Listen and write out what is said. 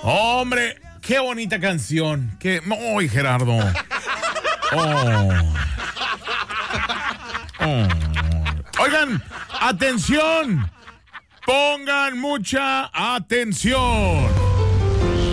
Hombre, qué bonita canción. ¡Ay, Gerardo! Oigan, atención. Pongan mucha atención.